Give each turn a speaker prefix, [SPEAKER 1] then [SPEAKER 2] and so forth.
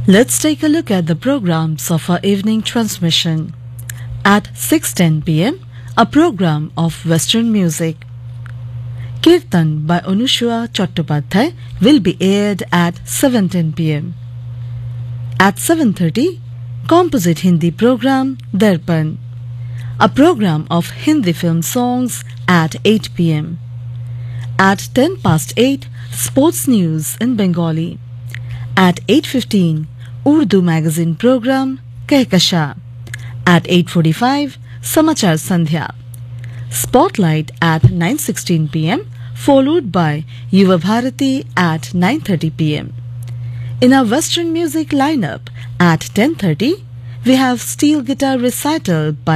[SPEAKER 1] Let's take a look at the programs of our evening transmission. At 6:10 p.m., a program of Western music. Kirtan by Anushwa Chattopadhyay will be aired at 7:10 p.m. At 7:30, composite Hindi program Darpan, a program of Hindi film songs at 8 p.m. At 10 past 8, sports news in Bengali. At 8:15, Urdu magazine program Kehkasha. At 8:45, Samachar Sandhya. Spotlight at 9:16 p.m. followed by Yuva Bharati at 9:30 p.m. In our Western music lineup at 10:30, we have steel guitar recital by